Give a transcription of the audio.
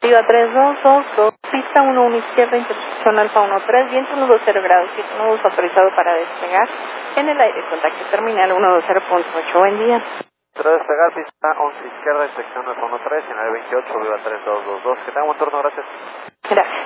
Viva 3222, pista 11 izquierda, intersección Alfa 13, viento 120 grados, 7 autorizado para despegar. En el aire, contacto terminal 120.8, buen día. Despegar, pista 11 izquierda, intersección Alfa 13, en el 28, Viva 3222. Que tenga buen turno, gracias. Gracias.